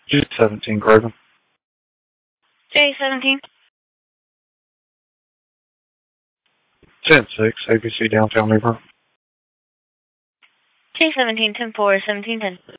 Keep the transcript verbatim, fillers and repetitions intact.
G seventeen, Grogan. J seventeen. ten six, A B C Downtown Newburgh. J seventeen, ten four, seventeen ten.